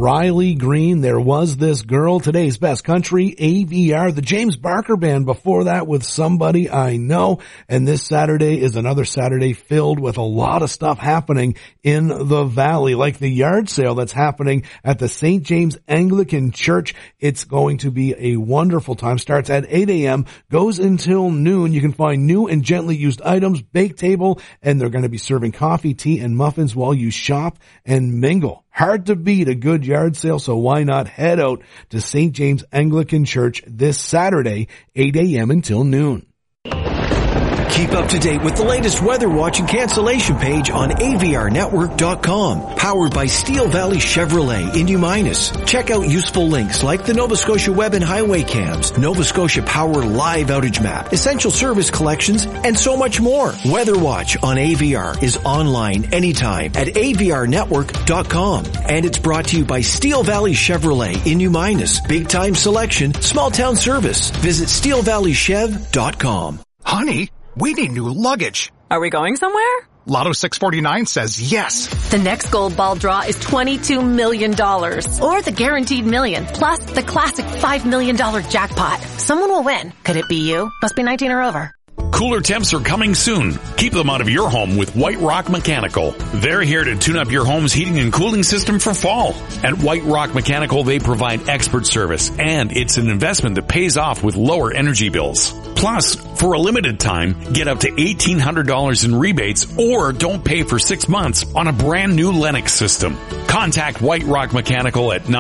Riley Green, There Was This Girl, Today's Best Country, AVR, the James Barker Band before that with Somebody I Know. And this Saturday is another Saturday filled with a lot of stuff happening in the Valley, like the yard sale that's happening at the St. James Anglican Church. It's going to be a wonderful time. Starts at 8 a.m., goes until noon. You can find new and gently used items, bake table, and they're going to be serving coffee, tea, and muffins while you shop and mingle. Hard to beat a good yard sale, so why not head out to St. James Anglican Church this Saturday, 8 a.m. until noon. Keep up to date with the latest weather watch and cancellation page on avrnetwork.com. Powered by Steel Valley Chevrolet in New-Minas. Check out useful links like the Nova Scotia Web and Highway Cams, Nova Scotia Power Live Outage Map, Essential Service Collections, and so much more. Weather Watch on AVR is online anytime at avrnetwork.com. And it's brought to you by Steel Valley Chevrolet in New-Minas. Big time selection, small town service. Visit steelvalleychev.com. Honey, we need new luggage. Are we going somewhere? Lotto 649 says yes. The next gold ball draw is $22 million. Or the guaranteed million, plus the classic $5 million jackpot. Someone will win. Could it be you? Must be 19 or over. Cooler temps are coming soon. Keep them out of your home with White Rock Mechanical. They're here to tune up your home's heating and cooling system for fall. At White Rock Mechanical, they provide expert service, and it's an investment that pays off with lower energy bills. Plus, for a limited time, get up to $1,800 in rebates or don't pay for 6 months on a brand new Lennox system. Contact White Rock Mechanical at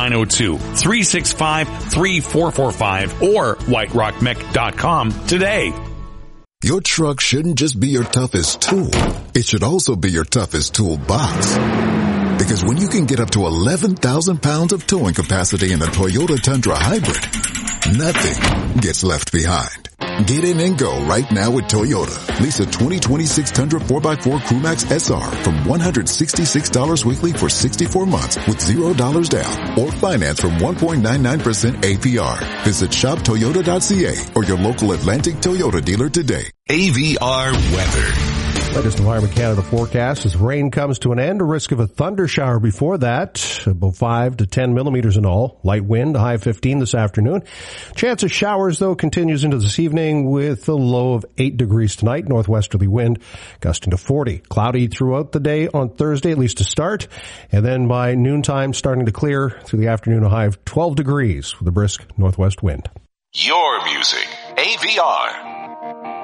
902-365-3445 or whiterockmech.com today. Your truck shouldn't just be your toughest tool. It should also be your toughest toolbox. Because when you can get up to 11,000 pounds of towing capacity in a Toyota Tundra Hybrid, nothing gets left behind. Get in and go right now with Toyota. Lease a 2026 Tundra 4x4 Crewmax SR from $166 weekly for 64 months with $0 down or finance from 1.99% APR. Visit shoptoyota.ca or your local Atlantic Toyota dealer today. AVR weather. Latest Environment Canada forecast as rain comes to an end. A risk of a thunder shower before that, about 5 to 10 millimeters in all. Light wind, a high 15 this afternoon. Chance of showers, though, continues into this evening with a low of 8 degrees tonight. Northwesterly wind gusting to 40. Cloudy throughout the day on Thursday, at least to start. And then by noontime, starting to clear through the afternoon, a high of 12 degrees with a brisk northwest wind. Your music, AVR.